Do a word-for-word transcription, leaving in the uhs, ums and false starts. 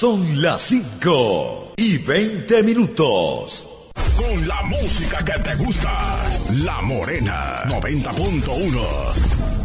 Son las cinco y veinte minutos. Con la música que te gusta, La Morena noventa punto uno.